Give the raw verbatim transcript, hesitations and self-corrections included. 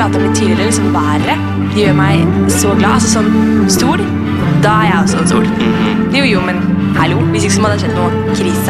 pratet om litt tidligere, liksom været, det gjør meg så glad. Altså sånn stol, da er jeg også en stol. Jo, jo, men hallo, hvis ikke så må det ha skjedd noe krise.